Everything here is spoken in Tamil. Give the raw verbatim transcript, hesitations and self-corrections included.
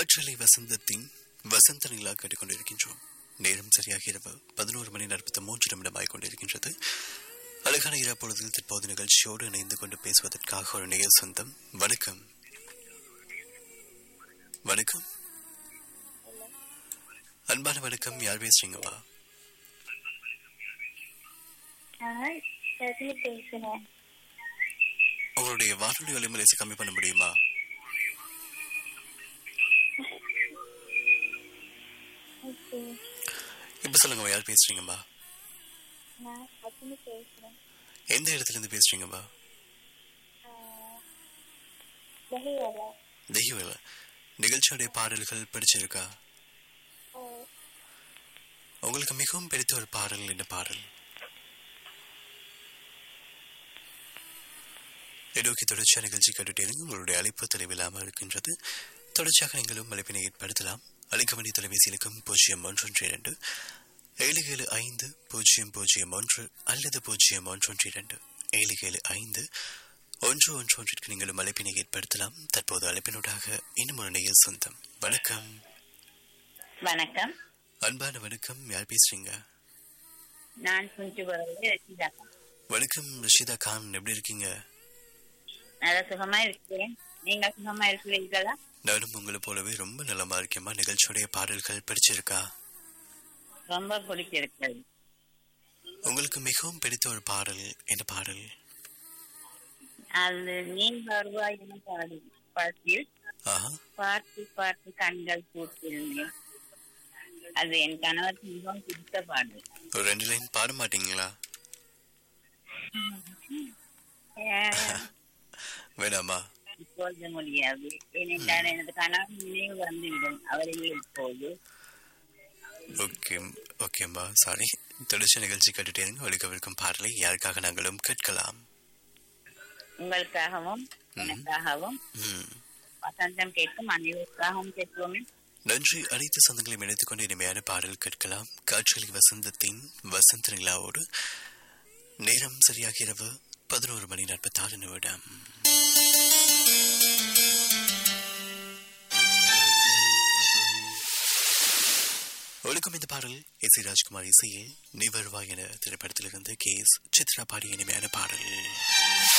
காற்றலை வசந்தத்தின் வசந்த நிலா கேட்டுக்கொண்டிருக்கின்றோம். நேரம் சரியாக இரவு பதினோரு மணி நாற்பத்தி மூன்று நிமிடமாய் கொண்டிருக்கின்றது. அழகான இரா பொழுதில் தற்போது நிகழ்ச்சியோடு இணைந்து கொண்டு பேசுவதற்காக ஒரு நேர் சொந்தம். வணக்கம். வணக்கம், அன்பான வணக்கம். யார் பேசுறீங்கப்பா? உங்களுடைய வானொலி ஒலிமலையை கம்மி பண்ண முடியுமா? இப்ப சொல்லுங்க, யார் பேசுறீங்கம்மா? எந்த இடத்துல இருந்து பேசுறீங்கம்மா? தெய்வல. நிகழ்ச்சியுடைய பாடல்கள் பிடிச்சிருக்கா? உங்களுக்கு மிகவும் பிடித்த ஒரு பாடல் என்ன பாடல்? நோக்கி தொடர்ச்சியாக நிகழ்ச்சி கேட்டுட்டே உங்களுடைய அழைப்பு தொலைவில்லாமல் இருக்கின்றது. தொடர்ச்சியாக நீங்களும் அழைப்பினை ஏற்படுத்தலாம். அழைக்க வேண்டிய தொலைபேசி இலக்கம் பூஜ்ஜியம் ஒன்று இரண்டு ஏழு ஏழு ஐந்து பூஜ்ஜியம் பூஜ்ஜியம் ஒன்று அல்லது பூஜ்ஜியம் ஒன்று இரண்டு ஏழு ஏழு ஐந்து ஒன்று ஒன்று ஒன்றிற்கு நீங்களும் அழைப்பினை ஏற்படுத்தலாம். தற்போது அழைப்பினூடாக இன்னும் ஒரு நேயர் சொந்தம். வணக்கம். வணக்கம். அன்பான வணக்கம். யார் பேசுறீங்க? நான் ரஷிதா. வணக்கம் ரஷிதா கான், எப்படி இருக்கீங்க? நல்லா சுகமா இருக்கிறேன். நீங்க சுகமா இருக்கிறீங்களா? நானும் உங்களை போலவே ரொம்ப நலமா இருக்கேம்மா. நிகழ்ச்சியுடைய பாடல்கள் பிடிச்சிருக்கா? ரொம்ப பிடிச்சிருக்கிறது. உங்களுக்கு மிகவும் பிடித்த ஒரு பாடல் என்ன பாடல்? அது நீங்க வருவாய் என பாடு பாட்டில் பார்த்து பார்த்து கண்கள் பூத்திருந்தேன். அது என் கணவருக்கு மிகவும் பிடித்த பாடல். ஒரு ரெண்டு லைன் பாட மாட்டீங்களா? வேணாமா? இப்போது முடியாது. ஏனென்றால் எனது கணவர் நினைவு வந்துவிடும். அவரையே இப்போது. ஓகே ஓகேம்மா, சாரி. தொடர்ச்சி நிகழ்ச்சி கேட்டுட்டே இருங்க. ஒழிக்கவிருக்கும் பாடலை யாருக்காக நாங்களும் கேட்கலாம்? உங்களுக்காகவும் எனக்காகவும் வசந்தம் கேட்கும் அனைவருக்காகவும் கேட்போமே. நன்றி. அனைத்து சொந்தங்களையும் இணைத்துக் கொண்டு இனிமையான பாடல் கேட்கலாம். காற்றலி வசந்தத்தின் வசந்த நிலாவோடு. நேரம் சரியாக இரவு பதினோரு மணி நாற்பத்தி ஆறு நிமிடம். ஒழுக்கம் இந்த பாடல் எஸ் சி ராஜ்குமார் இசையில் நீ வருவாய் என திரைப்படத்திலிருந்து கே எஸ் சித்ரா பாடிய இனிமையான பாடல்.